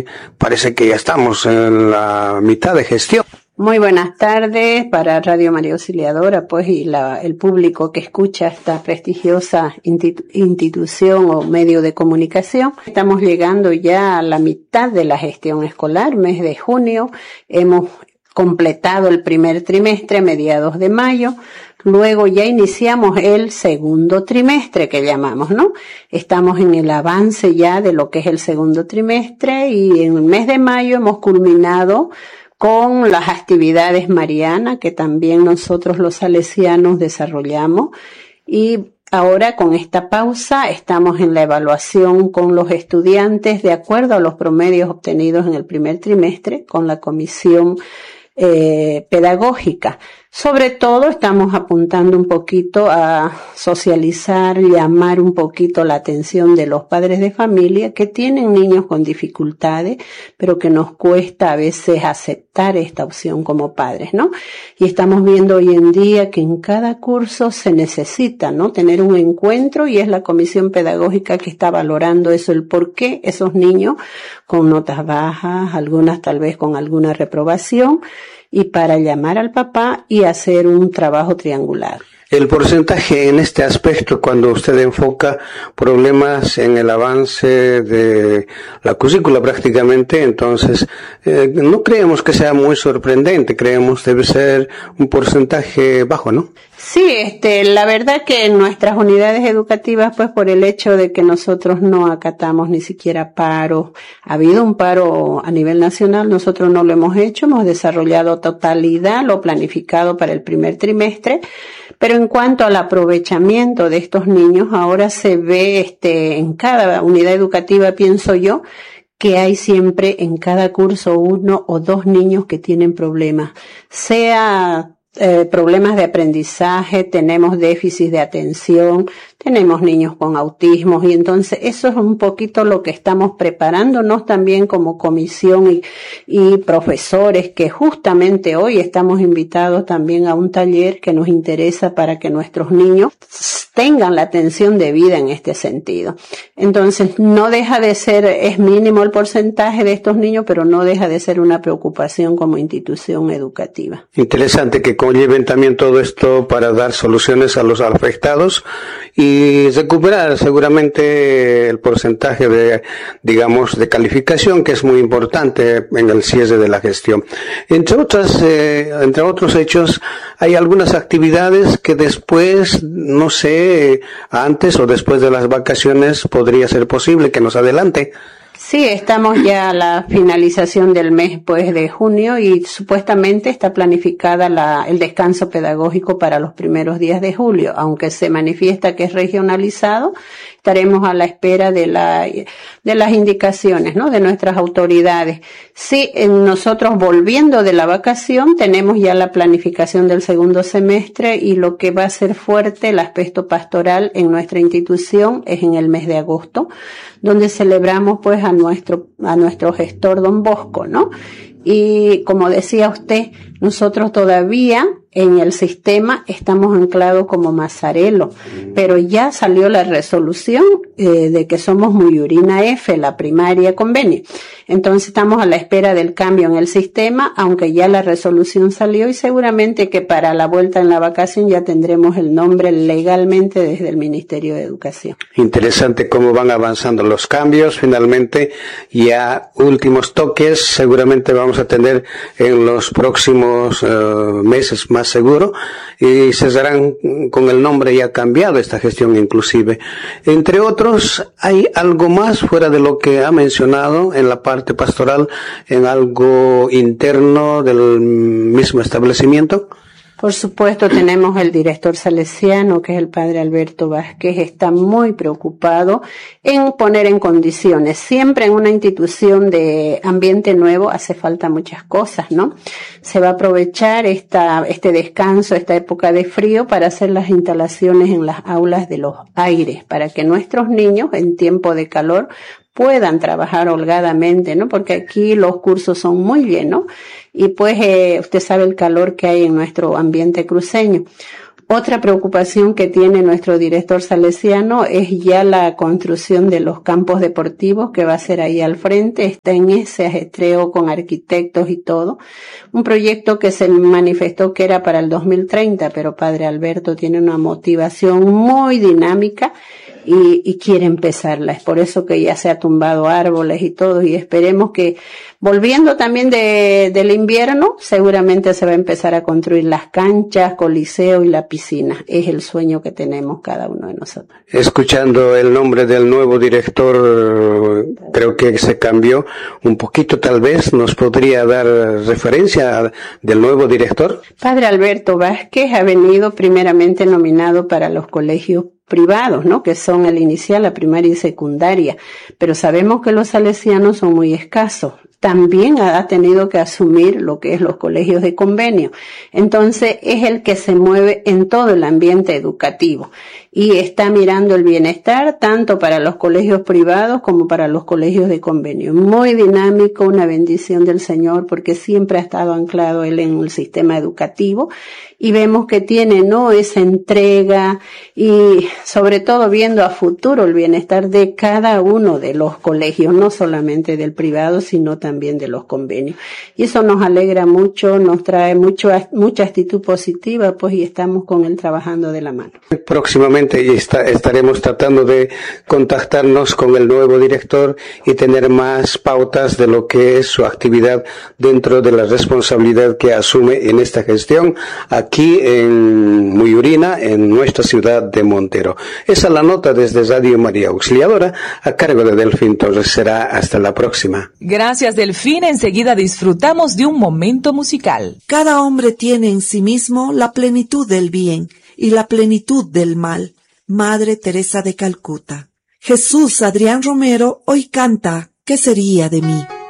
y parece que ya estamos en la mitad de gestión. Muy buenas tardes para Radio María Auxiliadora, pues, y el público que escucha esta prestigiosa institución o medio de comunicación. Estamos llegando ya a la mitad de la gestión escolar, mes de junio. Hemos completado el primer trimestre a mediados de mayo. Luego ya iniciamos el segundo trimestre que llamamos, ¿no? Estamos en el avance ya de lo que es el segundo trimestre y en el mes de mayo hemos culminado con las actividades marianas que también nosotros los salesianos desarrollamos, y ahora con esta pausa estamos en la evaluación con los estudiantes de acuerdo a los promedios obtenidos en el primer trimestre con la comisión pedagógica. Sobre todo estamos apuntando un poquito a socializar, llamar un poquito la atención de los padres de familia que tienen niños con dificultades, pero que nos cuesta a veces aceptar esta opción como padres, ¿no? Y estamos viendo hoy en día que en cada curso se necesita, ¿no?, tener un encuentro, y es la comisión pedagógica que está valorando eso, el por qué esos niños con notas bajas, algunas tal vez con alguna reprobación, y para llamar al papá y hacer un trabajo triangular. El porcentaje en este aspecto, cuando usted enfoca problemas en el avance de la currícula prácticamente, entonces no creemos que sea muy sorprendente, creemos debe ser un porcentaje bajo, ¿no? Sí, la verdad que en nuestras unidades educativas, pues por el hecho de que nosotros no acatamos ni siquiera paros, ha habido un paro a nivel nacional, nosotros no lo hemos hecho, hemos desarrollado totalidad lo planificado para el primer trimestre, pero en cuanto al aprovechamiento de estos niños, ahora se ve en cada unidad educativa, pienso yo, que hay siempre en cada curso 1 o 2 niños que tienen problemas, sea problemas de aprendizaje, tenemos déficit de atención, tenemos niños con autismo, y entonces eso es un poquito lo que estamos preparándonos también como comisión y profesores, que justamente hoy estamos invitados también a un taller que nos interesa para que nuestros niños tengan la atención debida en este sentido. Entonces no deja de ser, es mínimo el porcentaje de estos niños, pero no deja de ser una preocupación como institución educativa. Interesante que conlleven también todo esto para dar soluciones a los afectados y recuperar seguramente el porcentaje de, digamos, de calificación, que es muy importante en el cierre de la gestión. Entre otros hechos, hay algunas actividades que después, no sé, antes o después de las vacaciones podría ser posible que nos adelante. Sí, estamos ya a la finalización del mes, pues, de junio, y supuestamente está planificada el descanso pedagógico para los primeros días de julio, aunque se manifiesta que es regionalizado. Estaremos a la espera de las indicaciones, ¿no?, de nuestras autoridades. Sí, nosotros volviendo de la vacación tenemos ya la planificación del segundo semestre, y lo que va a ser fuerte el aspecto pastoral en nuestra institución es en el mes de agosto, donde celebramos pues a nuestro gestor Don Bosco, ¿no? Y como decía usted, nosotros todavía en el sistema estamos anclados como Mazarelo, pero ya salió la resolución de que somos Muyurina F, la primaria convenio. Entonces estamos a la espera del cambio en el sistema, aunque ya la resolución salió, y seguramente que para la vuelta en la vacación ya tendremos el nombre legalmente desde el Ministerio de Educación. Interesante cómo van avanzando los cambios. Finalmente, ya últimos toques seguramente vamos a tener en los próximos meses, más seguro, y cesarán con el nombre ya cambiado, esta gestión inclusive. Entre otros, ¿hay algo más fuera de lo que ha mencionado en la parte pastoral, en algo interno del mismo establecimiento? Por supuesto, tenemos el director salesiano, que es el padre Alberto Vázquez, está muy preocupado en poner en condiciones. Siempre en una institución de ambiente nuevo hace falta muchas cosas, ¿no? Se va a aprovechar este descanso, esta época de frío, para hacer las instalaciones en las aulas de los aires, para que nuestros niños en tiempo de calor puedan trabajar holgadamente, ¿no? Porque aquí los cursos son muy llenos y pues usted sabe el calor que hay en nuestro ambiente cruceño. Otra preocupación que tiene nuestro director salesiano es ya la construcción de los campos deportivos que va a ser ahí al frente. Está en ese ajetreo con arquitectos y todo. Un proyecto que se manifestó que era para el 2030, pero Padre Alberto tiene una motivación muy dinámica y quiere empezarla. Es por eso que ya se ha tumbado árboles y todo, y esperemos que, volviendo también del invierno, seguramente se va a empezar a construir las canchas, coliseo y la piscina. Es el sueño que tenemos cada uno de nosotros. Escuchando el nombre del nuevo director, creo que se cambió un poquito, tal vez nos podría dar referencia del nuevo director. Padre Alberto Vázquez ha venido primeramente nominado para los colegios privados, ¿no? Que son el inicial, la primaria y secundaria, pero sabemos que los salesianos son muy escasos. También ha tenido que asumir lo que es los colegios de convenio. Entonces es el que se mueve en todo el ambiente educativo y está mirando el bienestar tanto para los colegios privados como para los colegios de convenio. Muy dinámico, una bendición del Señor, porque siempre ha estado anclado él en el sistema educativo y vemos que tiene, ¿no?, esa entrega y sobre todo viendo a futuro el bienestar de cada uno de los colegios, no solamente del privado, sino también de los convenios. Y eso nos alegra mucho, nos trae mucha actitud positiva, pues, y estamos con él trabajando de la mano. Próximamente estaremos tratando de contactarnos con el nuevo director y tener más pautas de lo que es su actividad dentro de la responsabilidad que asume en esta gestión aquí en Muyurina, en nuestra ciudad de Montero. Esa es la nota desde Radio María Auxiliadora, a cargo de Delfín Torres. Será hasta la próxima. Gracias, Delfín. Enseguida disfrutamos de un momento musical. Cada hombre tiene en sí mismo la plenitud del bien y la plenitud del mal. Madre Teresa de Calcuta. Jesús Adrián Romero hoy canta ¿Qué sería de mí?